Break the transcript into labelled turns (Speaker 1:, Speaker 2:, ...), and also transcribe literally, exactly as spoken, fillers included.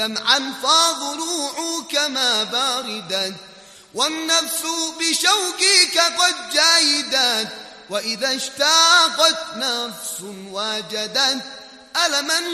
Speaker 1: دمعا فضلوعك ما باردت، والنفس بشوقك قد جايدت، وإذا اشتاقت نفس واجدت ألما